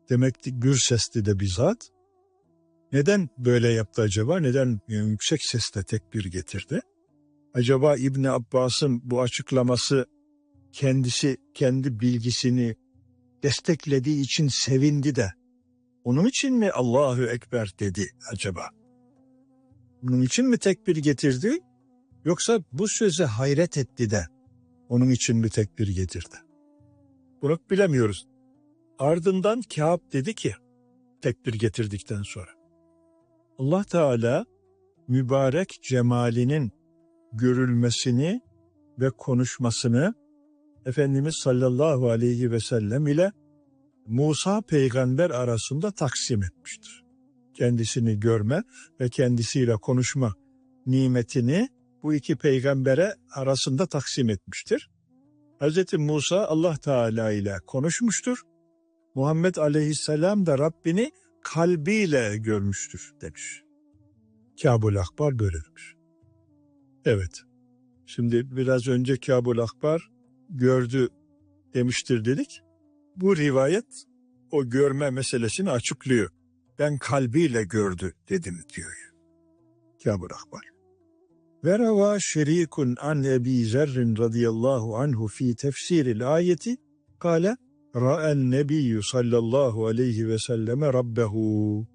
Demek ki gür sesli de bir zat. Neden böyle yaptı acaba? Neden yüksek sesle tekbir getirdi? Acaba İbni Abbas'ın bu açıklaması kendisi kendi bilgisini desteklediği için sevindi de onun için mi Allahu Ekber dedi acaba? Bunun için mi tekbir getirdi? Yoksa bu söze hayret etti de onun için mi tekbir getirdi? Bunu bilemiyoruz. Ardından Kâb dedi ki tekbir getirdikten sonra Allah Teala mübarek cemalinin görülmesini ve konuşmasını Efendimiz sallallahu aleyhi ve sellem ile Musa peygamber arasında taksim etmiştir. Kendisini görme ve kendisiyle konuşma nimetini bu iki peygambere arasında taksim etmiştir. Hz. Musa Allah Teala ile konuşmuştur. Muhammed aleyhisselam da Rabbini kalbiyle görmüştür demiş. Kâbul Akbar böyle demiş. Evet. Şimdi biraz önce Kâbul Akbar gördü demiştir dedik. Bu rivayet o görme meselesini açıklıyor. Ben kalbiyle gördü dedim diyor Kâbul Akbar. Ve reva şerikun an Ebi Zerrin radıyallahu anhu fi tefsiril ayeti kâle ra'en nebiyyü sallallahu aleyhi ve selleme rabbehu.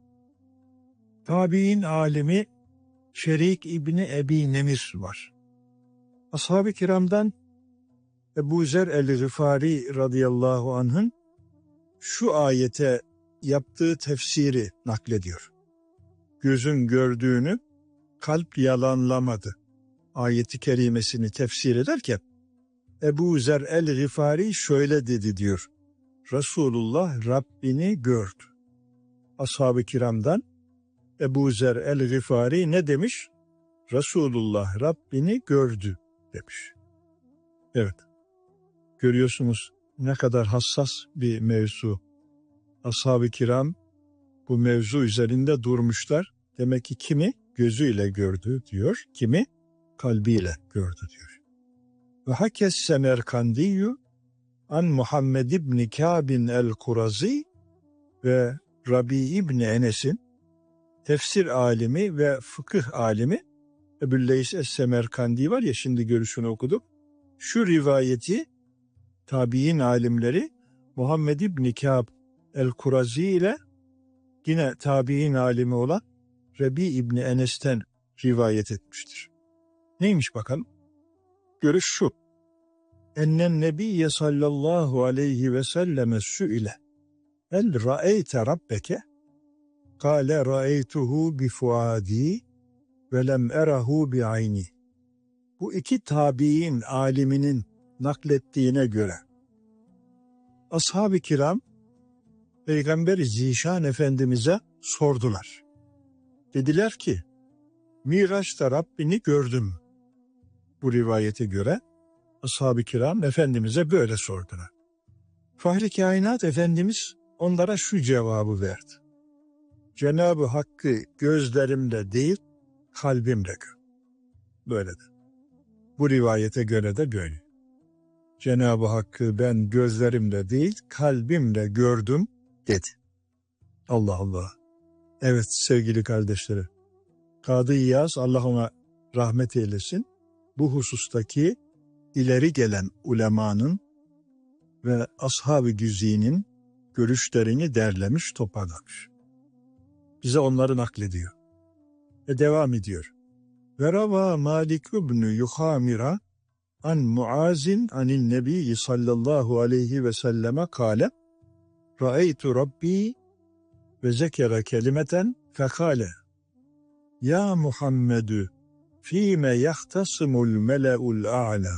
Tabi'in alimi Şerik İbni Ebi Nemir var. Ashab-ı kiramdan Ebu Zer el-Gıfari radıyallahu anh'ın şu ayete yaptığı tefsiri naklediyor. Gözün gördüğünü kalp yalanlamadı. Ayeti kerimesini tefsir ederken Ebu Zer el-Gıfari şöyle dedi diyor. Resulullah Rabbini gördü. Ashab-ı kiramdan Ebu Zer el-Gıfari ne demiş? Resulullah Rabbini gördü demiş. Evet. Görüyorsunuz ne kadar hassas bir mevzu. Ashab-ı kiram bu mevzu üzerinde durmuşlar. Demek ki kimi gözüyle gördü diyor, kimi kalbiyle gördü diyor. Ve hakes Semerkandiyyü an Muhammed ibn Kâbin el-Kurazi ve Rabi ibn Enes'in tefsir alimi ve fıkıh alimi Ebu'l-Leys es-Semerkandi var ya, şimdi görüşünü okuduk. Şu rivayeti tabi'in alimleri Muhammed ibn Kâb el-Kurazi ile yine tabi'in alimi olan Rabi ibn Enes'ten rivayet etmiştir. Neymiş bakalım? Görüş şu. Ennen nebiyye sallallahu aleyhi ve selleme sü'ile el ra'eyte rabbeke kâle ra'eytuhu bi fuadi ve lem erahu bi ayni. Bu iki tabi'in aliminin naklettiğine göre ashab-ı kiram Peygamber-i Zişan Efendimiz'e sordular. Dediler ki Miraç'ta Rabbini gördüm. Bu rivayete göre ashab-ı kiram Efendimiz'e böyle sordular. Fahri Kainat Efendimiz onlara şu cevabı verdi. Cenab-ı Hakk'ı gözlerimle değil kalbimle gör. Böyle de. Bu rivayete göre de böyle. Cenab-ı Hakk'ı ben gözlerimle değil kalbimle gördüm dedi. Allah Allah. Evet sevgili kardeşlerim. Kadı İyaz Allah ona rahmet eylesin. Bu husustaki ileri gelen ulemanın ve ashab-ı güzinin görüşlerini derlemiş, toparlamış. Bize onları naklediyor. Ve devam ediyor. Ve rava Malik ibn Yuhamira an Muazin anil Nebi sallallahu aleyhi ve selleme kâle ra'eytu Rabbi ve zekere kelimeten fekâle ya Muhammedü fîme yahtasimul mele'ul a'la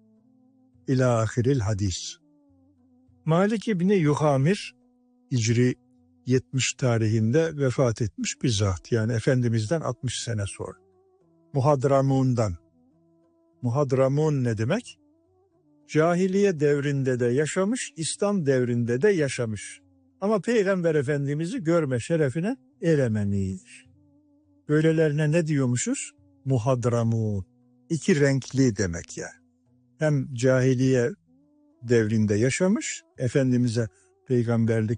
ila ahiril hadis. Malik İbni Yuhamir Hicri 70 tarihinde vefat etmiş bir zat. Yani Efendimiz'den 60 sene sonra. Muhadramun'dan. Muhadramun ne demek? Cahiliye devrinde de yaşamış, İslam devrinde de yaşamış. Ama Peygamber Efendimiz'i görme şerefine erememiş. Böylelerine ne diyormuşuz? Muhadramun. İki renkli demek ya. Hem cahiliye devrinde yaşamış, Efendimiz'e peygamberlik